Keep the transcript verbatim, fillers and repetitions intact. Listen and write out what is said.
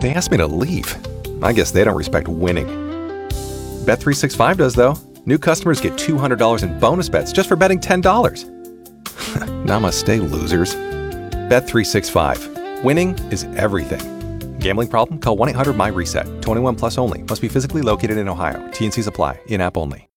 They asked me to leave. I guess they don't respect winning. Bet three sixty-five does, though. New customers get two hundred dollars in bonus bets just for betting ten dollars. Namaste, losers. Bet three sixty-five. Winning is everything. Gambling problem? Call one eight hundred M Y RESET. twenty-one plus only. Must be physically located in Ohio. T N Cs apply. In-app only.